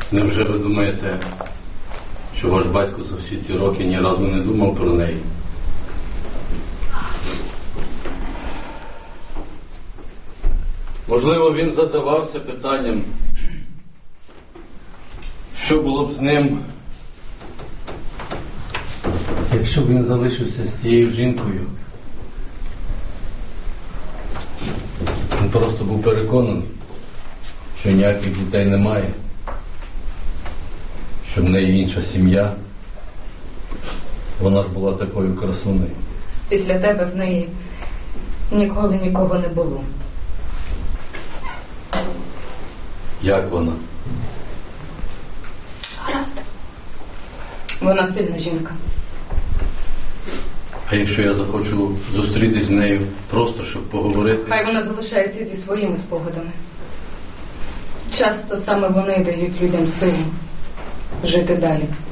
Невже ви думаєте, що ваш батько за всі ці роки ні разу не думав про неї? Можливо, він задавався питанням, що було б з ним, якщо б він залишився з цією жінкою. Він просто був переконаний, що ніяких дітей немає, що в неї інша сім'я. Вона ж була такою красунею. Після тебе в неї ніколи нікого не було. Як вона? Гаразд. Вона сильна жінка. А якщо я захочу зустрітись з нею просто, щоб поговорити? Хай вона залишається зі своїми спогадами. Часто саме вони дають людям силу жити далі.